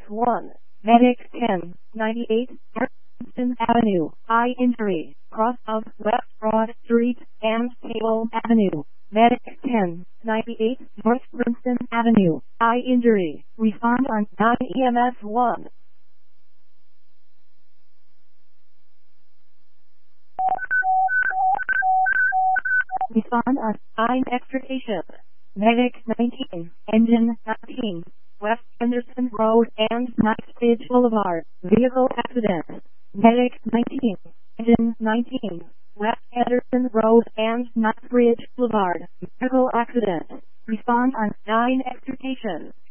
1. Medic 10, 98, Princeton Avenue, eye injury, cross of West Broad Street and Cable Avenue. Medic 10, 98, North Princeton Avenue, eye injury, respond on 9 EMS 1. Respond on 9 extrication. Medic 19, engine 19, West Henderson Road and Knightsbridge Boulevard, vehicle accident. Medic 19, engine 19, West Henderson Road and Knightsbridge Boulevard, vehicle accident. Respond on 9 extrication.